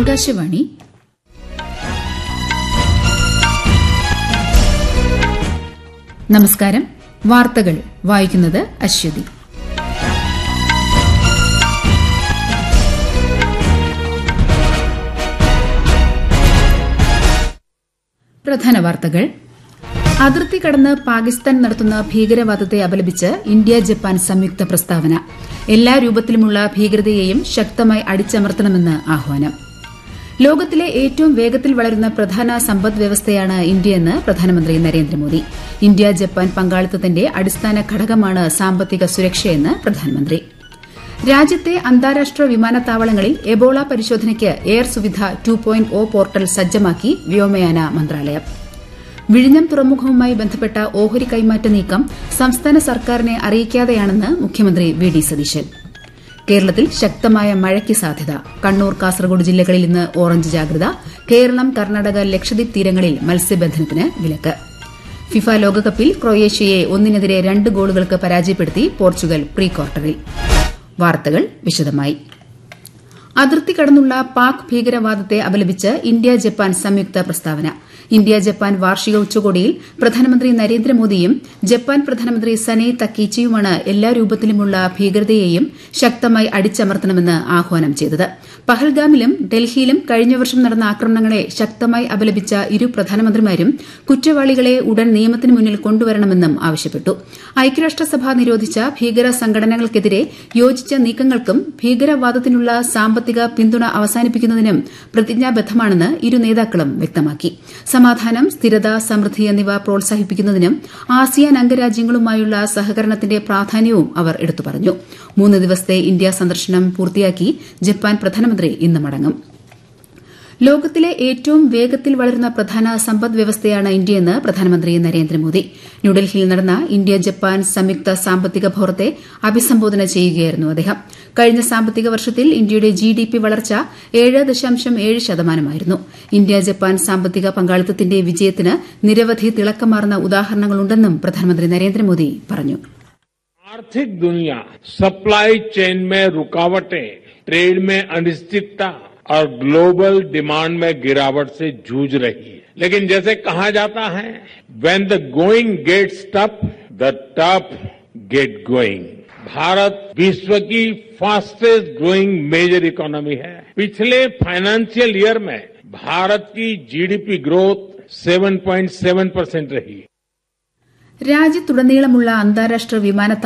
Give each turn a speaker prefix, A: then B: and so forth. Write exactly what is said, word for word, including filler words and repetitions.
A: ആകാശവാണി നമസ്കാരം. വാർത്തകൾ വായിക്കുന്നത് അശ്വതി. പ്രധാന വാർത്തകൾ. അതിർത്തി കടന്ന് പാകിസ്ഥാൻ നടത്തുന്ന ഭീകരവാദത്തെ അപലപിച്ച് ഇന്ത്യ ജപ്പാൻ സംയുക്ത പ്രസ്താവന. എല്ലാ രൂപത്തിലുമുള്ള ഭീകരതയെയും ശക്തമായി അടിച്ചമർത്തണമെന്ന് ആഹ്വാനം. ലോകത്തിലെ ഏറ്റവും വേഗത്തിൽ വളരുന്ന പ്രധാന സമ്പദ് വ്യവസ്ഥയാണ് ഇന്ത്യയെന്ന് പ്രധാനമന്ത്രി നരേന്ദ്രമോദി. ഇന്ത്യ ജപ്പാൻ പങ്കാളിത്തത്തിന്റെ അടിസ്ഥാന ഘടകമാണ് സാമ്പത്തിക സുരക്ഷയെന്ന് പ്രധാനമന്ത്രി. രാജ്യത്തെ അന്താരാഷ്ട്ര വിമാനത്താവളങ്ങളിൽ എബോള പരിശോധനയ്ക്ക് air Suvidha two point O portal സജ്ജമാക്കി വ്യോമയാന മന്ത്രാലയം. വിഴിഞ്ഞം തുറമുഖവുമായി ബന്ധപ്പെട്ട ഓഹരി കൈമാറ്റ നീക്കം സംസ്ഥാന സർക്കാരിനെ അറിയിക്കാതെയാണെന്ന് മുഖ്യമന്ത്രി വി ഡി സതീശൻ. കേരളത്തിൽ ശക്തമായ മഴയ്ക്ക് സാധ്യത. കണ്ണൂർ, കാസർഗോഡ് ജില്ലകളിൽ ഇന്ന് ഓറഞ്ച് ജാഗ്രത. കേരളം, കർണാടക, ലക്ഷദ്വീപ് തീരങ്ങളിൽ മത്സ്യബന്ധനത്തിന് വിലക്ക്. ഫിഫ ലോകകപ്പിൽ ക്രൊയേഷ്യയെ ഒന്നിനെതിരെ രണ്ട് ഗോളുകൾക്ക് പരാജയപ്പെടുത്തി പോർച്ചുഗൽ പ്രീ ക്വാർട്ടറിൽ. വാർത്തകൾ വിശദമായി. അതിർത്തി കടന്നുള്ള പാക് ഭീകരവാദത്തെ അപലപിച്ച് ഇന്ത്യ ജപ്പാൻ സംയുക്ത പ്രസ്താവന. ഇന്ത്യ ജപ്പാൻ വാർഷിക ഉച്ചകോടിയിൽ പ്രധാനമന്ത്രി നരേന്ദ്രമോദിയും ജപ്പാൻ പ്രധാനമന്ത്രി സനെ തക്കീച്ചിയുമാണ് എല്ലാ രൂപത്തിലുമുള്ള ഭീകരതയെയും ശക്തമായി അടിച്ചമർത്തണമെന്ന് ആഹ്വാനം ചെയ്തത്. പഹൽഗാമിലും ഡൽഹിയിലും കഴിഞ്ഞ വർഷം നടന്ന ആക്രമണങ്ങളെ ശക്തമായി അപലപിച്ച ഇരു പ്രധാനമന്ത്രിമാരും കുറ്റവാളികളെ ഉടൻ നിയമത്തിന് മുന്നിൽ കൊണ്ടുവരണമെന്നും ആവശ്യപ്പെട്ടു. ഐക്യരാഷ്ട്രസഭ നിരോധിച്ച ഭീകര സംഘടനകൾക്കെതിരെ യോജിച്ച നീക്കങ്ങൾക്കും ഭീകരവാദത്തിനുള്ള സാമ്പത്തിക പിന്തുണ അവസാനിപ്പിക്കുന്നതിനും പ്രതിജ്ഞാബദ്ധമാണെന്ന് ഇരു നേതാക്കളും വ്യക്തമാക്കി. സമാധാനം, സ്ഥിരത, സമൃദ്ധി എന്നിവ പ്രോത്സാഹിപ്പിക്കുന്നതിനും ആസിയാൻ അംഗരാജ്യങ്ങളുമായുള്ള സഹകരണത്തിന്റെ പ്രാധാന്യവും അവർ എടുത്തു പറഞ്ഞു. മൂന്ന് ദിവസത്തെ ഇന്ത്യ സന്ദർശനം പൂർത്തിയാക്കി ജപ്പാൻ പ്രധാനമന്ത്രി ഇന്ന് മടങ്ങും. ലോകത്തിലെ ഏറ്റവും വേഗത്തിൽ വളരുന്ന പ്രധാന സമ്പദ് വ്യവസ്ഥയാണ് ഇന്ത്യയെന്ന് പ്രധാനമന്ത്രി നരേന്ദ്രമോദി. ന്യൂഡൽഹിയിൽ നടന്ന ഇന്ത്യ ജപ്പാൻ സംയുക്ത സാമ്പത്തിക ഫോറത്തെ അഭിസംബോധന ചെയ്യുകയായിരുന്നു അദ്ദേഹം. കഴിഞ്ഞ സാമ്പത്തിക വർഷത്തിൽ ഇന്ത്യയുടെ ജി ഡി പി വളർച്ച ഏഴ് ദശാംശം ഏഴ് ശതമാനമായിരുന്നു. ഇന്ത്യ ജപ്പാൻ സാമ്പത്തിക പങ്കാളിത്തത്തിന്റെ വിജയത്തിന് നിരവധി തിളക്കമാർന്ന ഉദാഹരണങ്ങളുണ്ടെന്നും പ്രധാനമന്ത്രി നരേന്ദ്രമോദി പറഞ്ഞു.
B: आर्थिक दुनिया सप्लाई चेन में रुकावटें, ट्रेड में अनिश्चितता और ग्लोबल डिमांड में गिरावट से जूझ रही है. लेकिन जैसे कहा जाता है, when the going gets tough, the tough get going. Bharat विश्व की फास्टेस्ट ग्रोइंग मेजर इकोनॉमी है. पिछले फाइनेंशियल ईयर में भारत की जीडीपी ग्रोथ सात पॉइंट सात परसेंट रही.
A: രാജ്യത്തുടനീളമുള്ള അന്താരാഷ്ട്ര വിമാനത്താവളങ്ങൾ